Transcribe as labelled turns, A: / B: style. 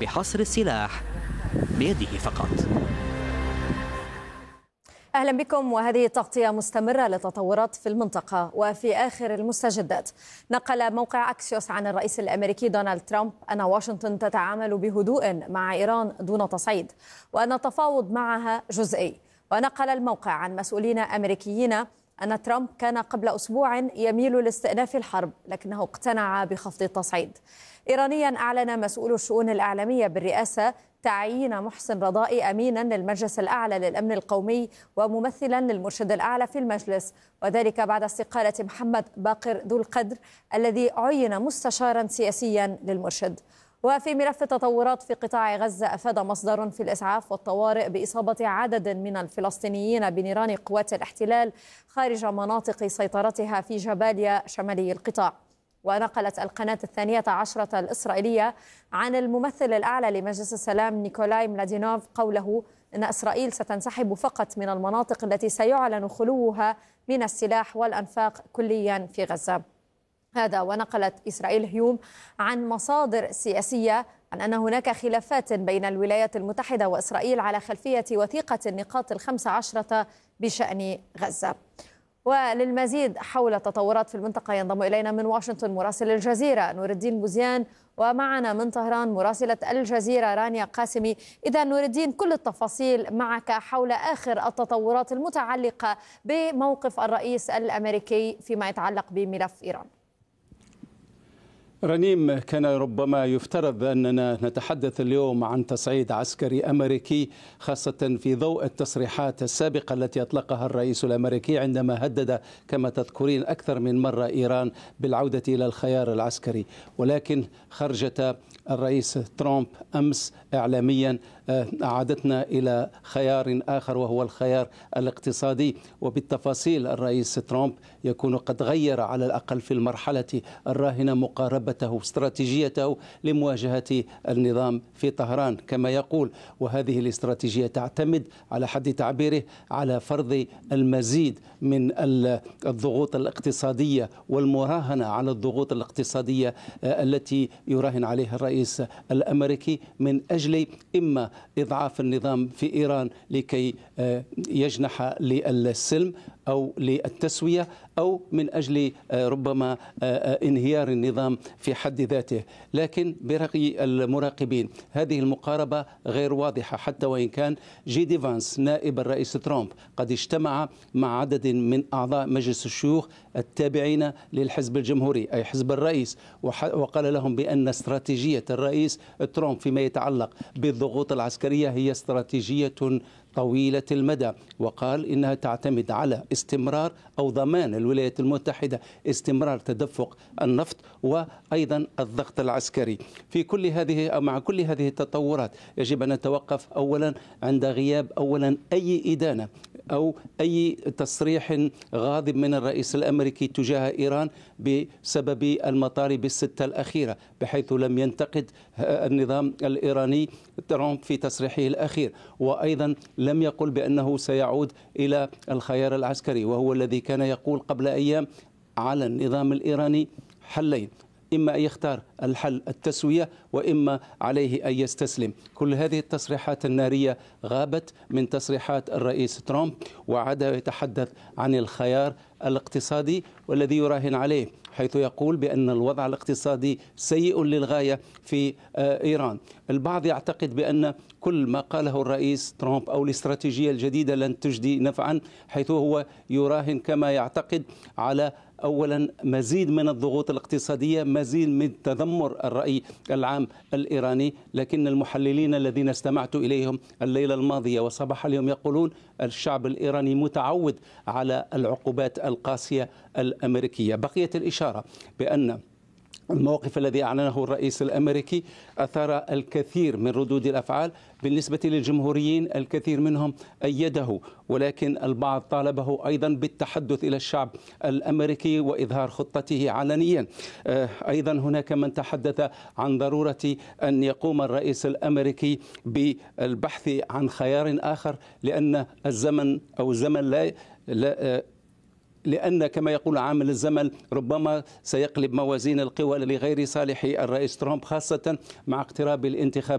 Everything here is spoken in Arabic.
A: بحصر السلاح بيده فقط.
B: أهلا بكم، وهذه تغطية مستمرة لتطورات في المنطقة. وفي آخر المستجدات، نقل موقع أكسيوس عن الرئيس الأمريكي دونالد ترامب أن واشنطن تتعامل بهدوء مع إيران دون تصعيد، وأن التفاوض معها جزئي. ونقل الموقع عن مسؤولين أمريكيين أن ترامب كان قبل أسبوع يميل لاستئناف الحرب، لكنه اقتنع بخفض التصعيد. إيرانيا أعلن مسؤول الشؤون الإعلامية بالرئاسة تعيين محسن رضائي أمينا للمجلس الأعلى للأمن القومي وممثلا للمرشد الأعلى في المجلس، وذلك بعد استقالة محمد باقر ذو القدر الذي عين مستشارا سياسيا للمرشد. وفي ملف التطورات في قطاع غزة، أفاد مصدر في الإسعاف والطوارئ بإصابة عدد من الفلسطينيين بنيران قوات الاحتلال خارج مناطق سيطرتها في جباليا شمالي القطاع. ونقلت القناة 12 الإسرائيلية عن الممثل الأعلى لمجلس السلام نيكولاي ملادينوف قوله إن إسرائيل ستنسحب فقط من المناطق التي سيعلن خلوها من السلاح والأنفاق كليا في غزة. هذا ونقلت إسرائيل هيوم عن مصادر سياسية عن أن هناك خلافات بين الولايات المتحدة وإسرائيل على خلفية وثيقة النقاط 15 بشأن غزة. وللمزيد حول التطورات في المنطقة ينضم إلينا من واشنطن مراسل الجزيرة نور الدين بوزيان، ومعنا من طهران مراسلة الجزيرة رانيا قاسمي. إذا نور الدين، كل التفاصيل معك حول آخر التطورات المتعلقة بموقف الرئيس الأمريكي فيما يتعلق بملف إيران.
C: رنيم، كان ربما يفترض أننا نتحدث اليوم عن تصعيد عسكري أمريكي، خاصة في ضوء التصريحات السابقة التي أطلقها الرئيس الأمريكي عندما هدد كما تذكرين أكثر من مرة إيران بالعودة إلى الخيار العسكري. ولكن خرجت الرئيس ترامب أمس إعلاميا أعادتنا إلى خيار آخر وهو الخيار الاقتصادي. وبالتفاصيل الرئيس ترامب يكون قد غير على الأقل في المرحلة الراهنة مقاربته استراتيجيته لمواجهة النظام في طهران كما يقول. وهذه الاستراتيجية تعتمد على حد تعبيره على فرض المزيد من الضغوط الاقتصادية والمراهنة على الضغوط الاقتصادية التي يراهن عليها الرئيس الأمريكي من أجل إما إضعاف النظام في إيران لكي يجنح للسلم أو للتسوية، أو من أجل ربما انهيار النظام في حد ذاته. لكن برأي المراقبين هذه المقاربة غير واضحة، حتى وإن كان جي فانس نائب الرئيس ترامب قد اجتمع مع عدد من أعضاء مجلس الشيوخ التابعين للحزب الجمهوري أي حزب الرئيس، وقال لهم بأن استراتيجية الرئيس ترامب فيما يتعلق بالضغوط العسكرية هي استراتيجية طويلة المدى، وقال إنها تعتمد على استمرار أو ضمان الولايات المتحدة استمرار تدفق النفط وأيضا الضغط العسكري. في كل هذه أو مع كل هذه التطورات يجب أن نتوقف أولا عند غياب أي إدانة أو أي تصريح غاضب من الرئيس الأمريكي تجاه إيران بسبب المطالب الستة الأخيرة، بحيث لم ينتقد النظام الإيراني ترامب في تصريحه الأخير، وأيضا لم يقل بأنه سيعود إلى الخيار العسكري، وهو الذي كان يقول قبل أيام على النظام الإيراني حلين: إما أن يختار الحل التسوية وإما عليه أن يستسلم. كل هذه التصريحات النارية غابت من تصريحات الرئيس ترامب، وعاد يتحدث عن الخيار الاقتصادي والذي يراهن عليه، حيث يقول بأن الوضع الاقتصادي سيء للغاية في إيران. البعض يعتقد بأن كل ما قاله الرئيس ترامب أو الاستراتيجية الجديدة لن تجدي نفعا، حيث هو يراهن كما يعتقد على أولا مزيد من الضغوط الاقتصادية، مزيد من تذمر الرأي العام الإيراني. لكن المحللين الذين استمعت إليهم الليلة الماضية وصباح اليوم يقولون الشعب الإيراني متعود على العقوبات القاسية الأمريكية. بقيت الإشارة بأن الموقف الذي أعلنه الرئيس الأمريكي أثار الكثير من ردود الأفعال. بالنسبة للجمهوريين الكثير منهم أيده، ولكن البعض طالبه أيضا بالتحدث إلى الشعب الأمريكي وإظهار خطته علنيا. أيضا هناك من تحدث عن ضرورة أن يقوم الرئيس الأمريكي بالبحث عن خيار آخر، لأن الزمن أو الزمن لأن كما يقول عامل الزمن ربما سيقلب موازين القوى لغير صالح الرئيس ترامب، خاصة مع اقتراب الانتخابات.